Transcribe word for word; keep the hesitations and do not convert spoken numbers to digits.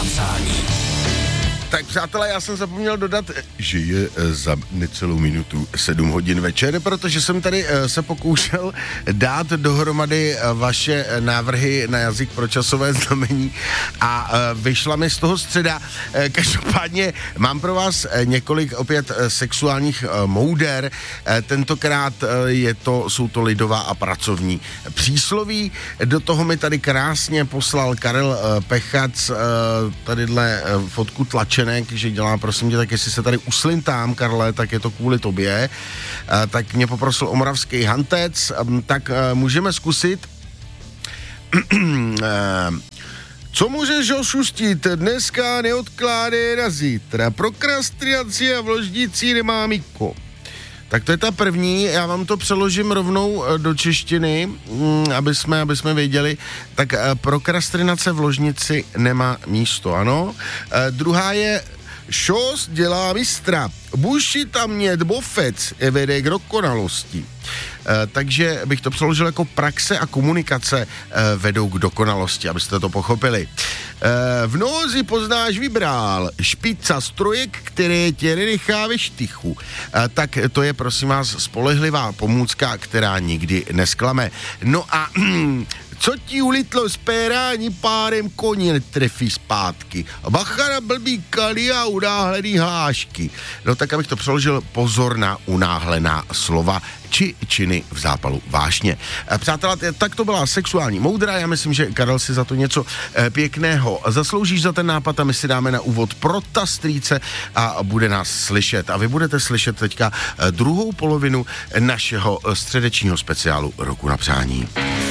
přání. Tak přátelé, já jsem zapomněl dodat, že je za necelou minutu sedm hodin večer, protože jsem tady se pokoušel dát dohromady vaše návrhy na jazyk pro časové znamení a vyšla mi z toho středa. Každopádně mám pro vás několik opět sexuálních mouder, tentokrát je to, jsou to lidová a pracovní přísloví. Do toho mi tady krásně poslal Karel Pechac tadyhle fotku tlače, že dělá, prosím tě, tak jestli se tady uslintám, Karle, tak je to kvůli tobě. Tak mě poprosil o moravský hantec, tak můžeme zkusit. Co můžeš ošustit? Dneska neodkládej na zítra. Prokrastinaci a vložnicí nemá Miko. Tak to je ta první, já vám to přeložím rovnou do češtiny, aby jsme, aby jsme věděli. Tak prokrastinace v ložnici nemá místo, ano. E, druhá je, šos dělá mistra, buši tam mět bofec vede k dokonalosti. E, takže bych to přeložil jako praxe a komunikace e, vedou k dokonalosti, abyste to pochopili. E, v nozi poznáš vybral špica strojek, které tě nenechá ve štychu. E, tak to je, prosím vás, spolehlivá pomůcka, která nikdy nesklame. No a co ti ulitlo z péra, ani párem koně netrefí zpátky. Bacha na blbý kali a unáhlený hlášky. No tak, abych to přeložil, pozor na unáhlená slova či činy v zápalu vášně. Přátelé, tak to byla sexuální moudra, já myslím, že Karel si za to něco e, pěkného zasloužíš za ten nápad a my si dáme na úvod Prota strýce a bude nás slyšet. A vy budete slyšet teďka druhou polovinu našeho středečního speciálu Roku na přání.